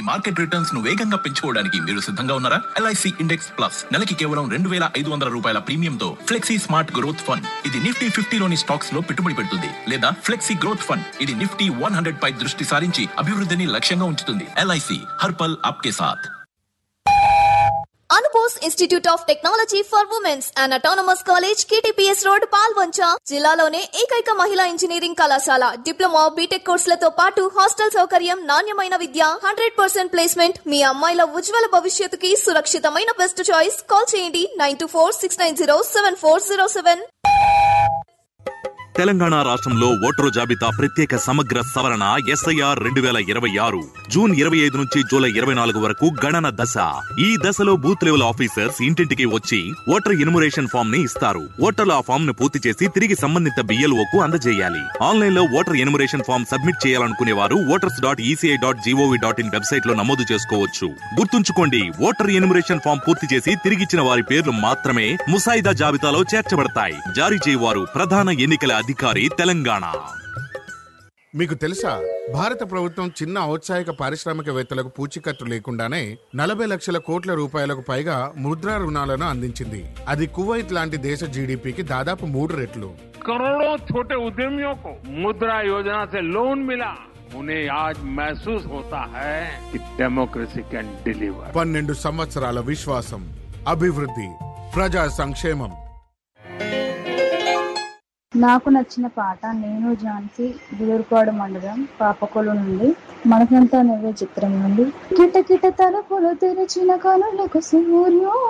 Market returns ను వేగంగా పెంచుకోవడానికి మీరు సిద్ధంగా ఉన్నారా? LIC ఇండెక్స్ ప్లస్ నెలకి కేవలం 2,500 రూపాయల ప్రీమియంతో ఫ్లెక్సీ స్మార్ట్ గ్రోత్ ఫండ్. ఇది నిఫ్టీ 50లోని స్టాక్స్ లో పెట్టుబడి పెడుతుంది. లేదా ఫ్లెక్సీ గ్రోత్ ఫండ్, ఇది నిఫ్టీ 100 పై దృష్టి సారించి అభివృద్ధిని లక్ష్యంగా ఉంచుతుంది. LIC హర్ పల్ ఆప్కే సాథ్. Anubose institute of technology for women's and autonomous college, KTPS road, Palvancha. జిల్లాలోనే ఏకైక మహిళా ఇంజనీరింగ్ కళాశాల. డిప్లొమా, బీటెక్ కోర్సులతో పాటు హాస్టల్ సౌకర్యం, నాణ్యమైన విద్య, 100% ప్లేస్మెంట్. మీ అమ్మాయిల ఉజ్వల భవిష్యత్తుకి సురక్షితమైన బెస్ట్ చాయిస్. కాల్ చేయండి 9246907407. తెలంగాణ రాష్ట్రంలో ఓటరు జాబితా ప్రత్యేక సమగ్ర సవరణ SIR 2026 జూన్ 25 నుంచి జూలై 24 వరకు గణన దశ. ఈ దశలో బూత్ లెవెల్ ఆఫీసర్స్ ఇంటింటికి వచ్చి ఓటర్ ఎన్యుమరేషన్ ఫామ్ ని ఇస్తారు. ఓటర్లు ఆ ఫామ్ ను పూర్తి చేసి తిరిగి సంబంధిత BLOకు అందజేయాలి. ఆన్లైన్ లో ఓటర్ ఎన్యుమరేషన్ ఫామ్ సబ్మిట్ చేయాలనుకునే వారు voters.eci.gov.in వెబ్సైట్ లో నమోదు చేసుకోవచ్చు. గుర్తుంచుకోండి, ఓటర్ ఎన్యుమరేషన్ ఫామ్ పూర్తి చేసి తిరిగిచ్చిన వారి పేర్లు మాత్రమే ముసాయిదా జాబితాలో చేర్చబడతాయి. జారీ చేయవారు ప్రధాన ఎన్నికల అధికారి, తెలంగాణ. మీకు తెలుసా, భారత ప్రభుత్వం చిన్న ఔత్సాహిక పారిశ్రామికవేత్తలకు పూచీకత్తు లేకుండానే 40 లక్షల కోట్ల రూపాయలకు పైగా ముద్రా రుణాలను అందించింది. అది కువైట్ లాంటి దేశ జీడీపీకి దాదాపు 3 రెట్లు. करोड़ों छोटे उद्यमियों को मुद्रा योजना से लोन मिला. उन्हें आज महसूस होता है कि डेमोक्रेसी कैन डिलीवर. 12 సంవత్సరాల విశ్వాసం, అభివృద్ధి, ప్రజా సంక్షేమం. నాకు నచ్చిన పాట నేను ఝాన్సీ, బుదురుపాడు మండలం, పాపకొలు నుండి. మనసంతా నువ్వే చిత్రం నుండి. కిటకిట తలుపులు తెరిచిన కనులకు సూర్యో